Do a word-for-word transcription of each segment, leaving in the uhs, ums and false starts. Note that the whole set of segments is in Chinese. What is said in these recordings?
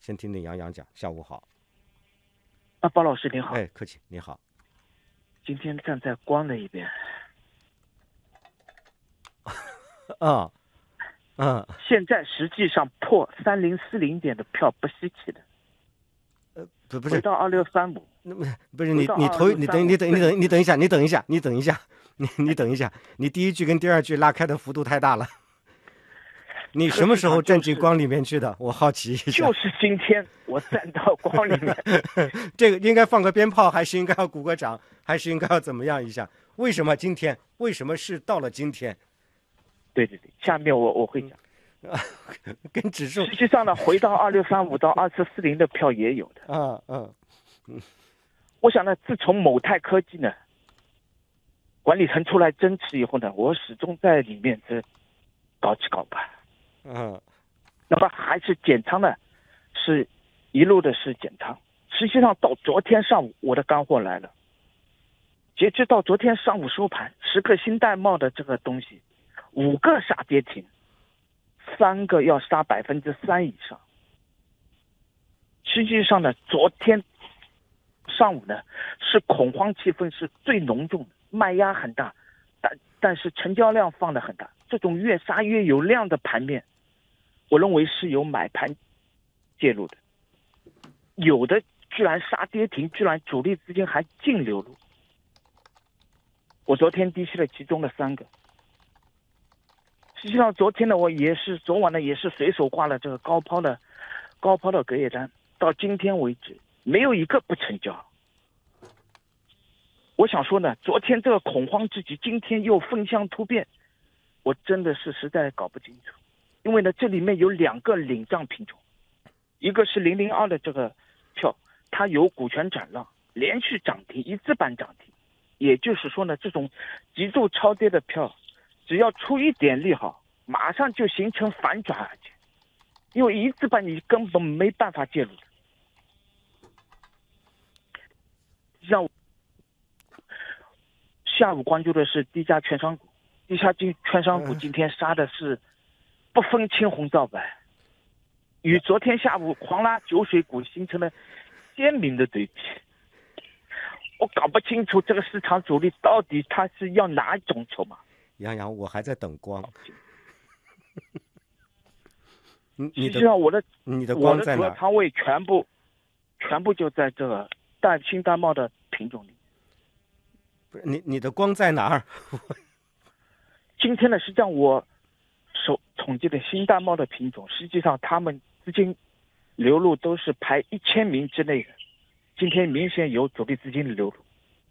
先听听杨洋讲。下午好。 啊，包老师您好。 哎，客气，你好。 今天站在光的一边。 啊，嗯。 现在实际上破三零四零点的票不稀奇的。 呃，不不是。 回到二六三五。 那么不是你你头你等你等你等你等一下你等一下你等一下你你等一下，你第一句跟第二句拉开的幅度太大了。你什么时候站进光里面去的？我好奇一下。 就是今天我站到光里面。 这个应该放个鞭炮，还是应该要鼓个掌，还是应该要怎么样一下？为什么今天？为什么是到了今天？ 对对对，下面我我会讲。 跟指数实际上呢，回到二六三五到二四四零的票也有的。 啊嗯嗯。我想呢，自从某泰科技呢管理层出来争持以后呢，我始终在里面这搞七搞八。 嗯。 那么还是减仓呢，是一路的是减仓。实际上到昨天上午，我的干货来了。截至到昨天上午收盘，时刻新戴帽的这个东西，五个杀跌停，三个要杀百分之三以上。实际上呢，昨天上午呢是恐慌气氛是最浓重的，卖压很大，但但是成交量放得很大。这种越杀越有量的盘面，我认为是有买盘介入的。有的居然杀跌停，居然主力资金还净流入。我昨天低吸了其中的三个。实际上昨天呢，我也是昨晚呢也是随手挂了这个高抛的高抛的隔夜单，到今天为止没有一个不成交。我想说呢，昨天这个恐慌之极，今天又风向突变，我真的是实在搞不清楚。因为呢，这里面有两个领涨品种，一个是零零二的这个票，它有股权转让，连续涨停，一字板涨停。也就是说呢，这种极度超跌的票，只要出一点利好，马上就形成反转而去，因为一字板你根本没办法介入的。像下午关注的是低价券商股，低价券商股今天杀的是不分青红皂白，与昨天下午狂拉酒水股形成了鲜明的对比。我搞不清楚这个市场主力到底他是要哪一种筹码。 杨洋，我还在等光。 实际上我的你的光在哪？ 我的主要仓位全部全部就在这个淡新淡茂的品种里。 不是你你的光在哪儿？ 今天呢，实际上我手统计的新淡茂的品种，实际上他们资金流入都是排一千名之内的。今天明显有主力资金的流入。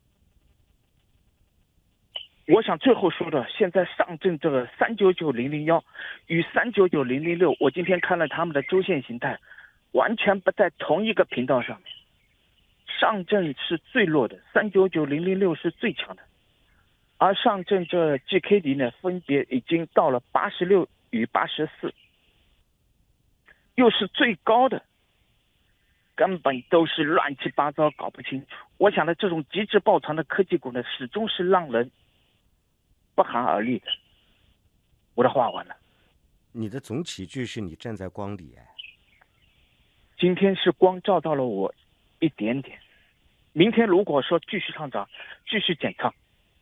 我想最后说的，现在上证这个三九九零零幺与三九九零零六，我今天看了他们的周线形态，完全不在同一个频道上面。上证是最弱的，三九九零零六是最强的，而上证这 G K D 呢，分别已经到了八十六与八十四，又是最高的。根本都是乱七八糟，搞不清楚。我想呢，这种极致爆仓的科技股呢，始终是让人不寒而栗的。我的话完了。 你的总起句是你站在光里哎。 今天是光照到了我一点点，明天如果说继续上涨，继续减仓。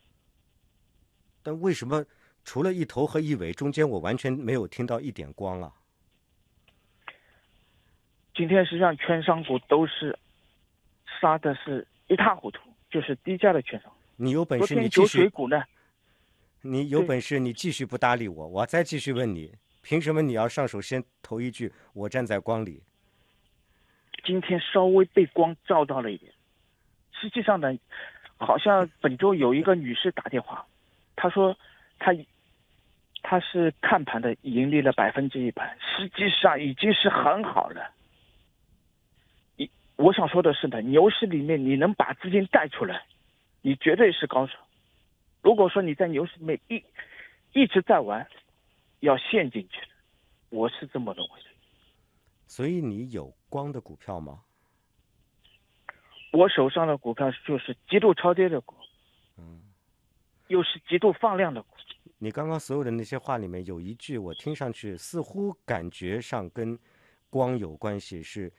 但为什么除了一头和一尾，中间我完全没有听到一点光啊？ 今天实际上券商股都是杀的是一塌糊涂，就是低价的券商。 你有本事你继续。 酒水股呢？ 你有本事你继续不搭理我，我再继续问你，凭什么你要上手先头一句我站在光里？ 今天稍微被光照到了一点。实际上呢，好像本周有一个女士打电话，她说她她是看盘的，盈利了百分之一百，实际上已经是很好了。我想说的是呢，牛市里面你能把资金带出来，你绝对是高手。如果说你在牛市里面一一直在玩，要陷进去，我是这么认为的。 所以你有光的股票吗？ 我手上的股票就是极度超跌的股， 嗯， 又是极度放量的股。 你刚刚所有的那些话里面有一句我听上去似乎感觉上跟光有关系，是